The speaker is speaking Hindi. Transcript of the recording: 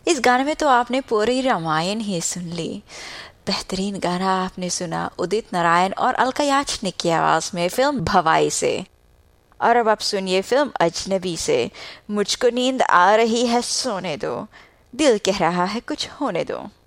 इस गाने में तो आपने पूरी रामायण ही सुन ली। बेहतरीन गाना आपने सुना उदित नारायण और अलका याचनिक की आवाज में फिल्म भवाई से। और अब आप सुनिए फिल्म अजनबी से मुझको नींद आ रही है सोने दो, दिल कह रहा है कुछ होने दो।